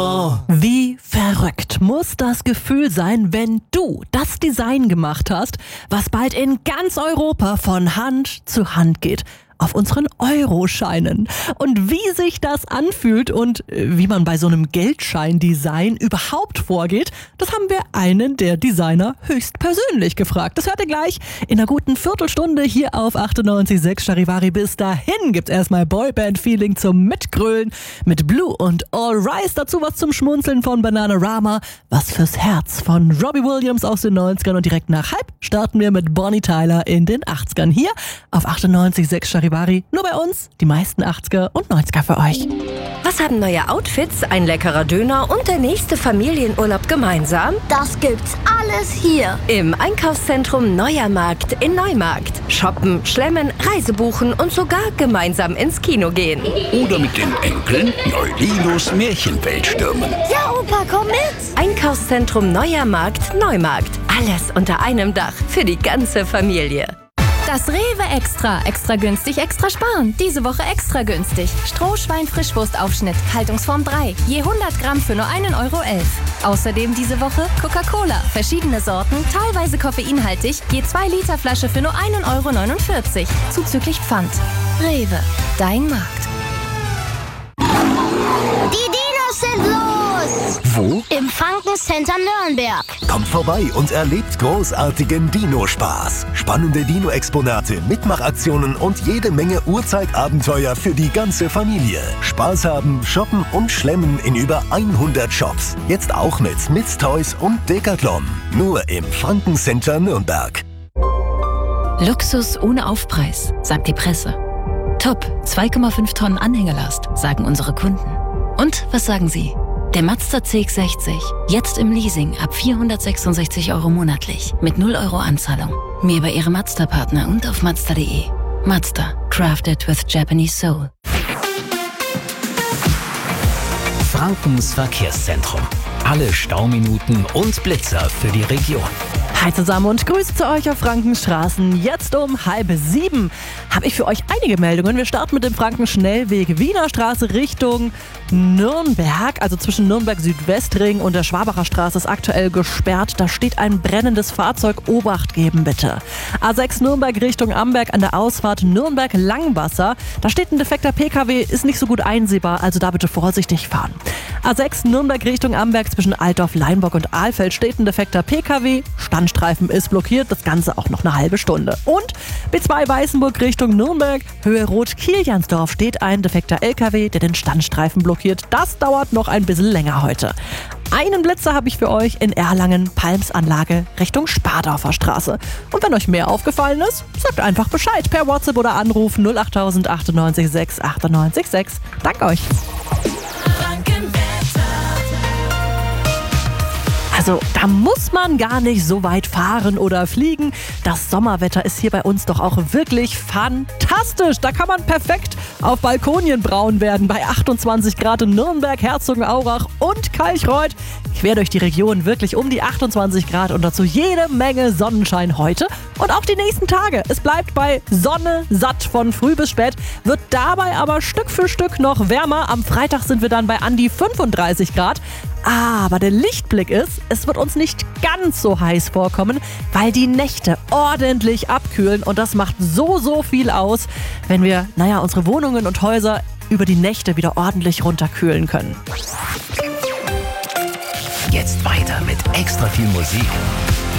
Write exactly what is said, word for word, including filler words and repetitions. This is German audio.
Wie verrückt muss das Gefühl sein, wenn du das Design gemacht hast, was bald in ganz Europa von Hand zu Hand geht. Auf unseren Euroscheinen. Und wie sich das anfühlt und wie man bei so einem Geldscheindesign überhaupt vorgeht, das haben wir einen der Designer höchstpersönlich gefragt. Das hört ihr gleich in einer guten Viertelstunde hier auf achtundneunzig Komma sechs Charivari. Bis dahin gibt's erstmal Boyband-Feeling zum Mitgrölen mit Blue und All Rise. Dazu was zum Schmunzeln von Bananarama, was fürs Herz von Robbie Williams aus den neunzigern. Und direkt nach halb starten wir mit Bonnie Tyler in den achtzigern hier auf achtundneunzig Komma sechs Charivari. Nur bei uns, die meisten achtziger und neunziger für euch. Was haben neue Outfits, ein leckerer Döner und der nächste Familienurlaub gemeinsam? Das gibt's alles hier. Im Einkaufszentrum Neuer Markt in Neumarkt. Shoppen, schlemmen, Reise buchen und sogar gemeinsam ins Kino gehen. Oder mit den Enkeln Neulinos Märchenwelt stürmen. Ja, Opa, komm mit. Einkaufszentrum Neuer Markt Neumarkt. Alles unter einem Dach für die ganze Familie. Das Rewe Extra. Extra günstig, extra sparen. Diese Woche extra günstig. Strohschwein-Frischwurstaufschnitt. Haltungsform drei. Je hundert Gramm für nur einen Euro elf. Außerdem diese Woche Coca-Cola. Verschiedene Sorten, teilweise koffeinhaltig. Je zwei Liter Flasche für nur einen Euro neunundvierzig. Zuzüglich Pfand. Rewe. Dein Markt. Die Dinos sind los. Wo? Im Franken-Center Nürnberg. Kommt vorbei und erlebt großartigen Dino-Spaß. Spannende Dino-Exponate, Mitmachaktionen und jede Menge Urzeitabenteuer für die ganze Familie. Spaß haben, shoppen und schlemmen in über hundert Shops. Jetzt auch mit Mids Toys und Decathlon. Nur im Franken-Center Nürnberg. Luxus ohne Aufpreis, sagt die Presse. Top, zwei Komma fünf Tonnen Anhängelast, sagen unsere Kunden. Und was sagen Sie? Der Mazda C X sechzig, jetzt im Leasing ab vierhundertsechsundsechzig Euro monatlich mit null Euro Anzahlung. Mehr bei Ihrem Mazda-Partner und auf Mazda punkt de. Mazda, crafted with Japanese soul. Frankens Verkehrszentrum. Alle Stauminuten und Blitzer für die Region. Hi zusammen und Grüße zu euch auf Frankenstraßen. Jetzt um halb sieben habe ich für euch einige Meldungen. Wir starten mit dem Frankenschnellweg Wiener Straße Richtung Nürnberg. Also zwischen Nürnberg-Südwestring und der Schwabacher Straße ist aktuell gesperrt. Da steht ein brennendes Fahrzeug. Obacht geben bitte. A sechs Nürnberg Richtung Amberg an der Ausfahrt Nürnberg-Langwasser. Da steht ein defekter P K W, ist nicht so gut einsehbar. Also da bitte vorsichtig fahren. A sechs Nürnberg Richtung Amberg zwischen Altdorf, Leinburg und Ahlfeld steht ein defekter P K W. Standstreifen ist blockiert, das Ganze auch noch eine halbe Stunde. Und B zwei Weißenburg Richtung Nürnberg, Höhe Rot-Kiliansdorf steht ein defekter L K W, der den Standstreifen blockiert. Das dauert noch ein bisschen länger heute. Einen Blitzer habe ich für euch in Erlangen, Palmsanlage Richtung Spardorfer Straße. Und wenn euch mehr aufgefallen ist, sagt einfach Bescheid per WhatsApp oder Anruf null acht null null achtundneunzig sechs achtundneunzig sechs. Danke euch. Also da muss man gar nicht so weit fahren oder fliegen. Das Sommerwetter ist hier bei uns doch auch wirklich fantastisch. Da kann man perfekt auf Balkonien braun werden bei achtundzwanzig Grad in Nürnberg, Herzogenaurach und Kalchreuth. Quer durch die Region wirklich um die achtundzwanzig Grad und dazu jede Menge Sonnenschein heute und auch die nächsten Tage. Es bleibt bei Sonne satt von früh bis spät, wird dabei aber Stück für Stück noch wärmer. Am Freitag sind wir dann bei an die fünfunddreißig Grad. Aber der Lichtblick ist, es wird uns nicht ganz so heiß vorkommen, weil die Nächte ordentlich abkühlen und das macht so, so viel aus, wenn wir, naja, unsere Wohnungen und Häuser über die Nächte wieder ordentlich runterkühlen können. Jetzt weiter mit extra viel Musik